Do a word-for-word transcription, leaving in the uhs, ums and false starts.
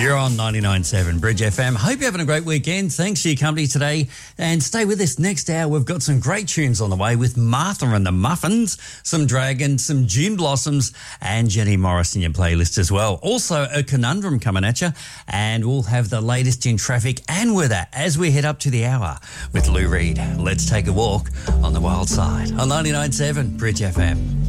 You're on ninety-nine point seven Bridge F M. Hope you're having a great weekend. Thanks for your company today. And stay with us next hour. We've got some great tunes on the way with Martha and the Muffins, some Dragon, some June Blossoms, and Jenny Morris in your playlist as well. Also, a conundrum coming at you. And we'll have the latest in traffic and weather as we head up to the hour with Lou Reed. Let's take a walk on the wild side on ninety-nine point seven Bridge F M.